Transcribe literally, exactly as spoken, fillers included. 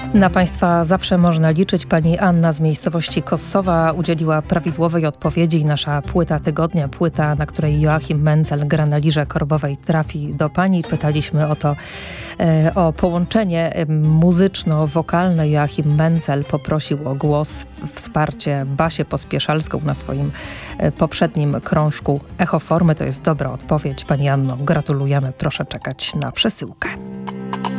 Na Państwa zawsze można liczyć. Pani Anna z miejscowości Kossowa udzieliła prawidłowej odpowiedzi. Nasza płyta tygodnia, płyta, na której Joachim Menzel gra na lirze korbowej, trafi do Pani. Pytaliśmy o to, e, o połączenie muzyczno-wokalne. Joachim Menzel poprosił o głos, wsparcie Basię Pospieszalską na swoim e, poprzednim krążku Echo Formy. To jest dobra odpowiedź. Pani Anno, gratulujemy. Proszę czekać na przesyłkę.